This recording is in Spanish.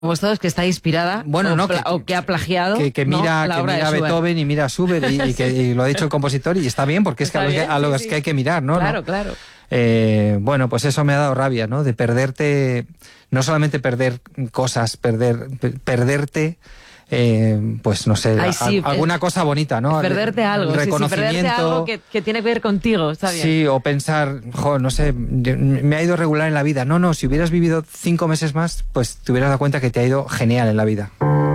Vosotros que está inspirada o que ha plagiado que mira, ¿no? que mira Beethoven y mira Schubert y lo ha dicho el compositor y está bien porque es que a los que hay que mirar, ¿no? Claro, claro. Bueno, pues eso me ha dado rabia, ¿no? De perderte, no solamente perder cosas, perderte, pues no sé, alguna cosa bonita, ¿no? Perderte algo, reconocimiento, perderte algo que tiene que ver contigo, está bien. Sí, o pensar, no sé, me ha ido regular en la vida. No, si hubieras vivido 5 meses más, pues te hubieras dado cuenta que te ha ido genial en la vida.